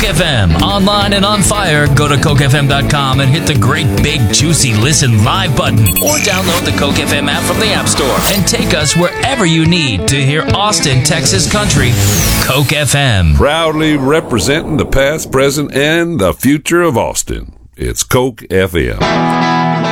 FM, online and on fire. Go to CokeFM.com and hit the great big juicy listen live button, or download the Coke FM app from the App Store and take us wherever you need to hear Austin, Texas country. Coke FM. Proudly representing the past, present, and the future of Austin. It's Coke FM.